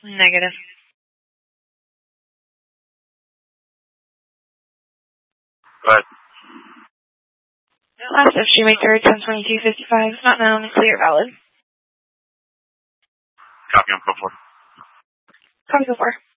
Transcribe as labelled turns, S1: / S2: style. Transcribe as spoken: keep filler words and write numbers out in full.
S1: Negative.
S2: But
S1: last F G May third, ten twenty-two fifty-five. Not known. Clear, valid.
S2: Copy on code four.
S1: Copy code four.